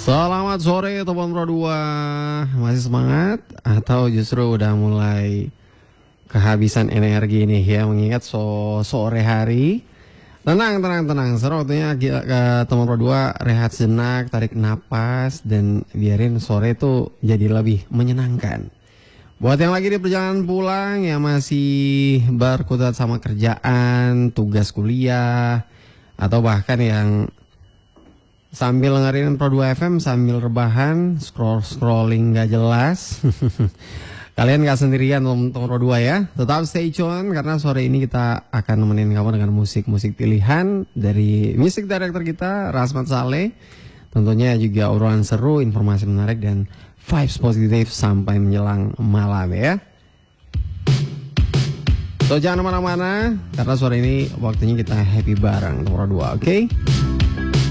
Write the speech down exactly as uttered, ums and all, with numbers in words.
Selamat sore teman Pro dua. Masih semangat atau justru udah mulai kehabisan energi nih ya, mengingat so sore hari. Tenang, tenang, tenang. Sekarang waktunya ke, ke teman Pro dua rehat sejenak, tarik napas dan biarin sore itu jadi lebih menyenangkan. Buat yang lagi di perjalanan pulang, yang masih berkutat sama kerjaan, tugas kuliah, atau bahkan yang sambil dengerin Pro dua F M sambil rebahan, scroll-scrolling gak jelas. Kalian gak sendirian teman Pro dua ya. Tetap stay tune karena sore ini kita akan nemenin kamu dengan musik-musik pilihan dari music director kita, Rasmat Saleh. Tentunya juga obrolan seru, informasi menarik dan vibes positif sampai menjelang malam ya. So jangan kemana-mana karena sore ini waktunya kita happy bareng Pro dua, oke? Okay?